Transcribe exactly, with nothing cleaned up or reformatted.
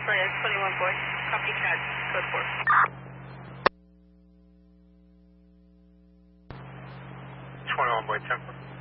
Flight twenty-one boy. Copycat, code four. twenty-one boy, ten four.